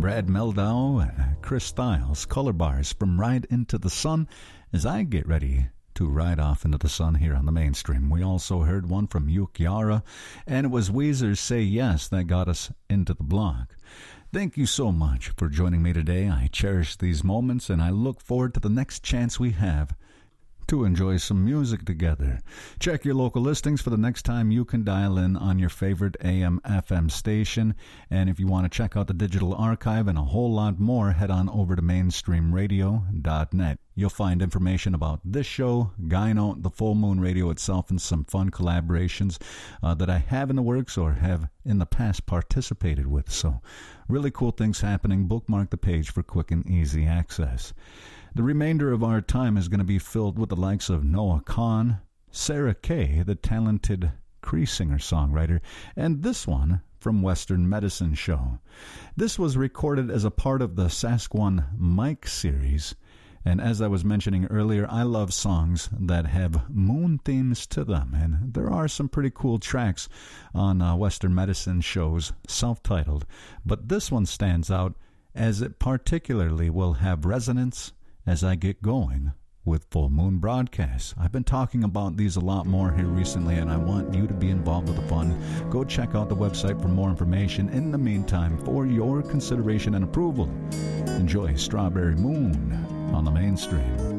Brad Meldau and Chris Stiles, Color Bars from Ride Into the Sun, as I get ready to ride off into the sun here on the mainstream. We also heard one from Yuki Yara, and it was Weezer's Say Yes that got us into the block. Thank you so much for joining me today. I cherish these moments, and I look forward to the next chance we have to enjoy some music together. Check your local listings for the next time you can dial in on your favorite AM/FM station. And if you want to check out the digital archive and a whole lot more, head on over to mainstreamradio.net. You'll find information about this show, Gyno, the Full Moon Radio itself, and some fun collaborations that I have in the works or have in the past participated with. So really cool things happening. Bookmark the page for quick and easy access. The remainder of our time is going to be filled with the likes of Noah Kahan, Sarah Kay, the talented Cree singer-songwriter, and this one from Western Medicine Show. This was recorded as a part of the Sasquatch Mike series, and as I was mentioning earlier, I love songs that have moon themes to them, and there are some pretty cool tracks on Western Medicine Show's self-titled, but this one stands out as it particularly will have resonance as I get going with Full Moon broadcasts. I've been talking about these a lot more here recently, and I want you to be involved with the fun. Go check out the website for more information. In the meantime, for your consideration and approval, enjoy Strawberry Moon on the mainstream.